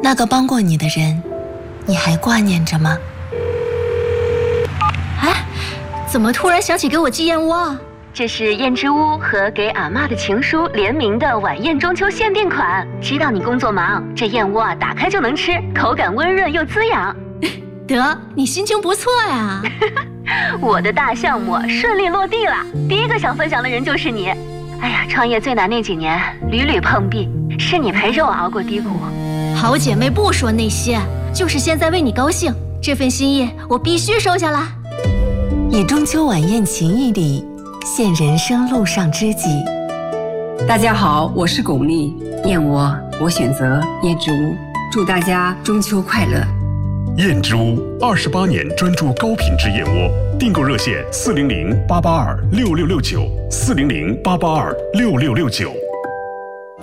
那个帮过你的人，你还挂念着吗？ 哎，怎么突然想起给我寄燕窝啊？ 这是燕之屋和给阿嬷的情书联名的晚宴中秋限定款。知道你工作忙，这燕窝啊打开就能吃，口感温润又滋养。 得，你心情不错呀。 我的大项目顺利落地了，第一个想分享的人就是你。哎呀，创业最难那几年屡屡碰壁，是你陪着我熬过低谷。 好姐妹不说那些，就是现在为你高兴，这份心意我必须收下来。 以中秋晚宴情谊里现人生路上知己。 大家好，我是巩俐，燕窝我选择燕之屋，祝大家中秋快乐。 燕之屋28年专注高品质燕窝，订购热线400-882-6669，400-882-6669。